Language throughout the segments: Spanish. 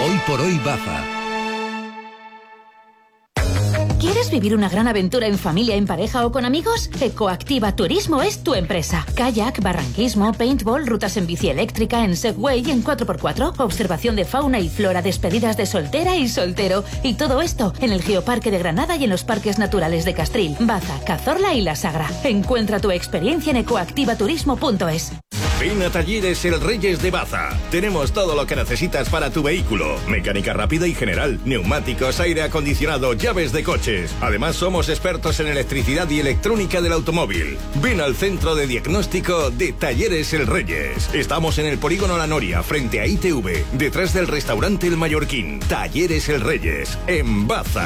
Hoy por hoy Baza. ¿Quieres vivir una gran aventura en familia, en pareja o con amigos? Ecoactiva Turismo es tu empresa. Kayak, barranquismo, paintball, rutas en bici eléctrica, en Segway y en 4x4, observación de fauna y flora, despedidas de soltera y soltero. Y todo esto en el Geoparque de Granada y en los parques naturales de Castril, Baza, Cazorla y La Sagra. Encuentra tu experiencia en ecoactivaturismo.es. Ven a Talleres El Reyes de Baza. Tenemos todo lo que necesitas para tu vehículo. Mecánica rápida y general, neumáticos, aire acondicionado, llaves de coches. Además, somos expertos en electricidad y electrónica del automóvil. Ven al centro de diagnóstico de Talleres El Reyes. Estamos en el Polígono La Noria, frente a ITV, detrás del restaurante El Mallorquín. Talleres El Reyes, en Baza.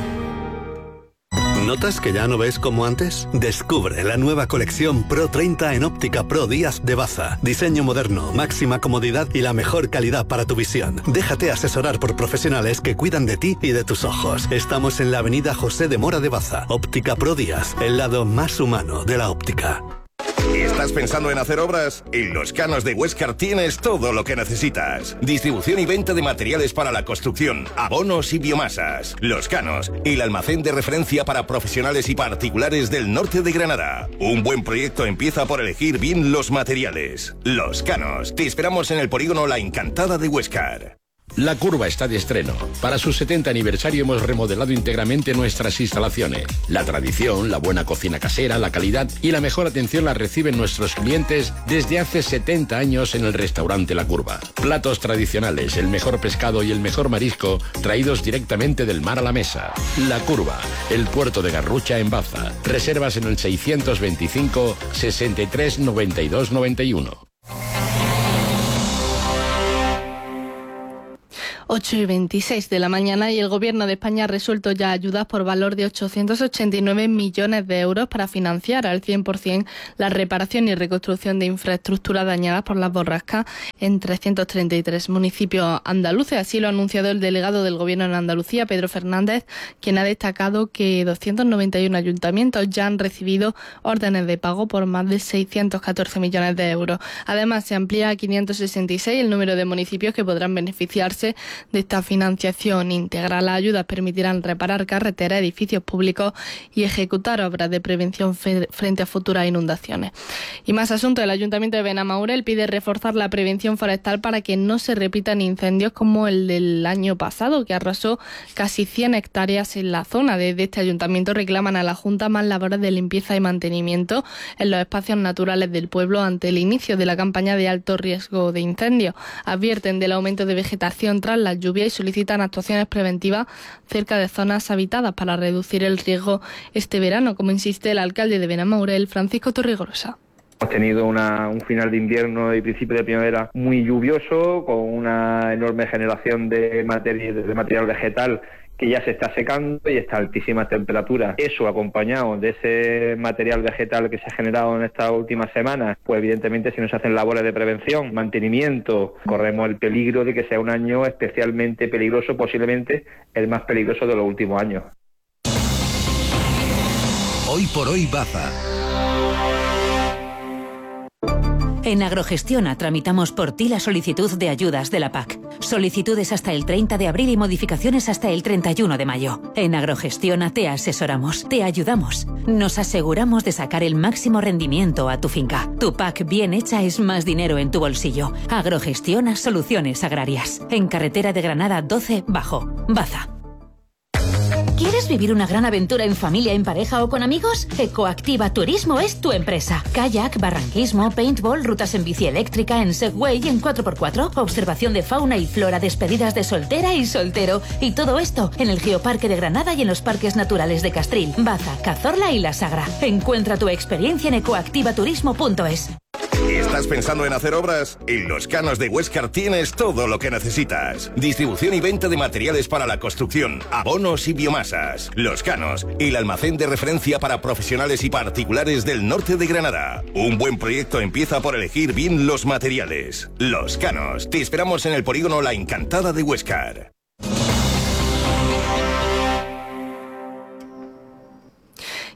¿Notas que ya no ves como antes? Descubre la nueva colección Pro 30 en Óptica Pro Díaz de Baza. Diseño moderno, máxima comodidad y la mejor calidad para tu visión. Déjate asesorar por profesionales que cuidan de ti y de tus ojos. Estamos en la avenida José de Mora de Baza. Óptica Pro Díaz, el lado más humano de la óptica. ¿Estás pensando en hacer obras? En Los Canos de Huéscar tienes todo lo que necesitas. Distribución y venta de materiales para la construcción, abonos y biomasas. Los Canos, el almacén de referencia para profesionales y particulares del norte de Granada. Un buen proyecto empieza por elegir bien los materiales. Los Canos, te esperamos en el polígono La Encantada de Huéscar. La Curva está de estreno. Para su 70 aniversario hemos remodelado íntegramente nuestras instalaciones. La tradición, la buena cocina casera, la calidad y la mejor atención la reciben nuestros clientes desde hace 70 años en el restaurante La Curva. Platos tradicionales, el mejor pescado y el mejor marisco traídos directamente del mar a la mesa. La Curva, el puerto de Garrucha en Baza. Reservas en el 625 63 92 91. 8:26 de la mañana y el Gobierno de España ha resuelto ya ayudas por valor de 889 millones de euros para financiar al 100% la reparación y reconstrucción de infraestructuras dañadas por las borrascas en 333 municipios andaluces. Así lo ha anunciado el delegado del Gobierno en Andalucía, Pedro Fernández, quien ha destacado que 291 ayuntamientos ya han recibido órdenes de pago por más de 614 millones de euros. Además, se amplía a 566 el número de municipios que podrán beneficiarse de esta financiación integral. Las ayudas permitirán reparar carreteras, edificios públicos y ejecutar obras de prevención frente a futuras inundaciones. Y más asunto, el Ayuntamiento de Benamaurel pide reforzar la prevención forestal para que no se repitan incendios como el del año pasado, que arrasó casi 100 hectáreas en la zona. Desde este ayuntamiento reclaman a la Junta más labores de limpieza y mantenimiento en los espacios naturales del pueblo ante el inicio de la campaña de alto riesgo de incendio. Advierten del aumento de vegetación tras las lluvias y solicitan actuaciones preventivas cerca de zonas habitadas para reducir el riesgo este verano, como insiste el alcalde de Benamaurel, Francisco Torrigorosa. Hemos tenido un final de invierno y principio de primavera muy lluvioso, con una enorme generación de material vegetal que ya se está secando y está a altísimas temperaturas. Eso, acompañado de ese material vegetal que se ha generado en estas últimas semanas, pues evidentemente si no se hacen labores de prevención, mantenimiento, corremos el peligro de que sea un año especialmente peligroso, posiblemente el más peligroso de los últimos años. Hoy por hoy Baza. En Agrogestiona tramitamos por ti la solicitud de ayudas de la PAC. Solicitudes hasta el 30 de abril y modificaciones hasta el 31 de mayo. En Agrogestiona te asesoramos, te ayudamos. Nos aseguramos de sacar el máximo rendimiento a tu finca. Tu PAC bien hecha es más dinero en tu bolsillo. Agrogestiona Soluciones Agrarias. En carretera de Granada 12 Bajo, Baza. ¿Quieres vivir una gran aventura en familia, en pareja o con amigos? Ecoactiva Turismo es tu empresa. Kayak, barranquismo, paintball, rutas en bici eléctrica, en Segway y en 4x4, observación de fauna y flora, despedidas de soltera y soltero. Y todo esto en el Geoparque de Granada y en los parques naturales de Castril, Baza, Cazorla y La Sagra. Encuentra tu experiencia en ecoactivaturismo.es. ¿Estás pensando en hacer obras? En Los Canos de Huéscar tienes todo lo que necesitas. Distribución y venta de materiales para la construcción, abonos y biomasas. Los Canos, el almacén de referencia para profesionales y particulares del norte de Granada. Un buen proyecto empieza por elegir bien los materiales. Los Canos, te esperamos en el polígono La Encantada de Huéscar.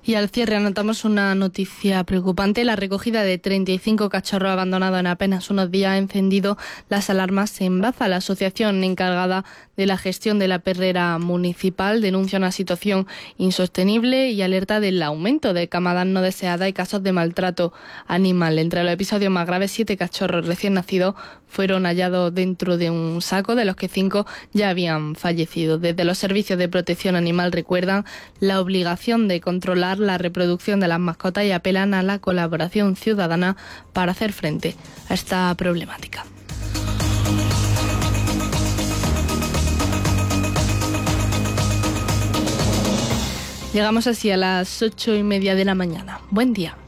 Y al cierre anotamos una noticia preocupante. La recogida de 35 cachorros abandonados en apenas unos días ha encendido las alarmas en Baza. La asociación encargada de la gestión de la perrera municipal denuncia una situación insostenible y alerta del aumento de camadas no deseadas y casos de maltrato animal. Entre los episodios más graves, 7 cachorros recién nacidos fueron hallados dentro de un saco, de los que 5 ya habían fallecido. Desde los servicios de protección animal recuerdan la obligación de controlar la reproducción de las mascotas y apelan a la colaboración ciudadana para hacer frente a esta problemática. Llegamos así a las 8:30 de la mañana. Buen día.